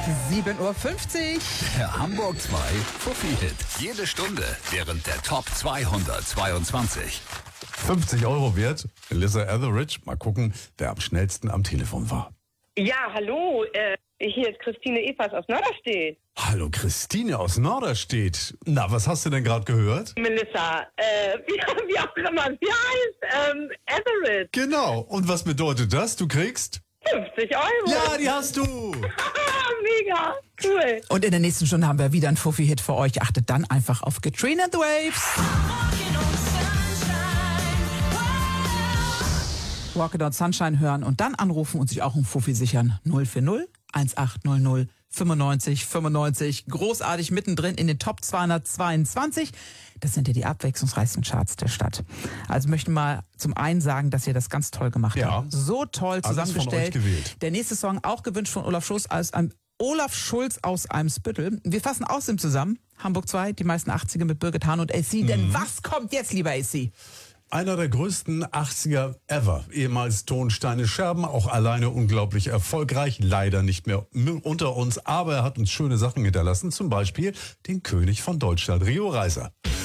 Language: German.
7:50 Uhr. Der Hamburg 2 Fuffi-Hit. Jede Stunde während der Top 222. 50 Euro wert. Alyssa Etheridge. Mal gucken, wer am schnellsten am Telefon war. Ja, hallo. Hier ist Christine Evers aus Norderstedt. Hallo, Christine aus Norderstedt. Na, was hast du denn gerade gehört? Melissa, wie auch immer sie heißt, Etheridge. Genau. Und was bedeutet das? Du kriegst? 50 Euro. Ja, die hast du. Mega, cool. Und in der nächsten Stunde haben wir wieder einen Fuffi-Hit für euch. Achtet dann einfach auf Katrina and the Waves. Walking on Sunshine hören und dann anrufen und sich auch um Fuffi sichern. 040 1800 95 95. Großartig mittendrin in den Top 222. Das sind ja die abwechslungsreichsten Charts der Stadt. Also möchten mal zum einen sagen, dass ihr das ganz toll gemacht habt. So toll zusammengestellt. Alles von euch gewählt. Der nächste Song auch gewünscht von Olaf Schulz aus Eimsbüttel. Wir fassen außerdem zusammen. Hamburg 2, die meisten 80er mit Birgit Hahn und AC. Denn was kommt jetzt, lieber AC? Einer der größten 80er ever. Ehemals Tonsteine Scherben, auch alleine unglaublich erfolgreich. Leider nicht mehr unter uns, aber er hat uns schöne Sachen hinterlassen. Zum Beispiel den König von Deutschland, Rio Reiser.